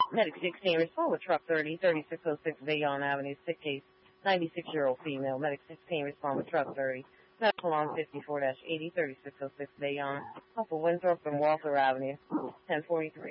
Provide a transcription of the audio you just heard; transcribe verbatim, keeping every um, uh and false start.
Medic sixteen, respond with truck thirty, thirty-six oh six Bayonne Avenue, sick case, ninety-six-year-old female. Medic sixteen, respond with truck thirty. Medical on fifty-four eighty, thirty-six oh six Bayonne, off of Winthrop and Walther Avenue, ten forty-three.